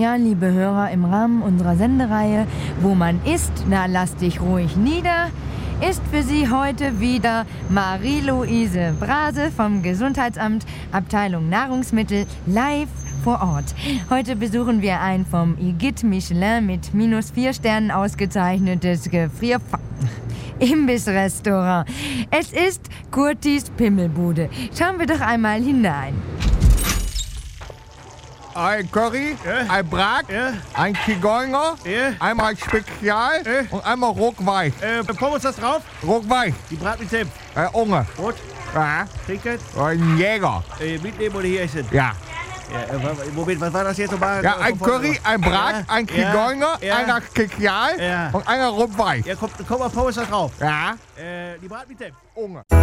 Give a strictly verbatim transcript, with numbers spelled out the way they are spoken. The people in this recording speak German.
Ja, liebe Hörer, im Rahmen unserer Sendereihe Wo man isst, na lass dich ruhig nieder, ist für Sie heute wieder Marie-Louise Brase vom Gesundheitsamt, Abteilung Nahrungsmittel, live vor Ort. Heute besuchen wir ein vom Guide Michelin mit minus vier Sternen ausgezeichnetes Gefrier... Imbissrestaurant. Es ist Kurtis Pimmelbude. Schauen wir doch einmal hinein. Ein Curry, Ja. ein Brat, Ja. ein Zigeuner, Ja. einmal Spezial Ja. und einmal Ruckweich. Äh, Pommes das drauf? Ruckweich, Die Brat mit Senf. äh, Unge. Rot, Ja, Trinken, ein Jäger. äh, mitnehmen oder hier essen? Ja. Ja, äh, wa- Moment, was war das jetzt nochmal? Ja, ein Curry, ein Brat, Ja. ein Ja. Zigeuner, Ja. einer Spezial Ja. und einer Ruckweich. Ja, komm, komm mal Pommes da drauf. Ja, Äh, die Brat mit Senf. Unge.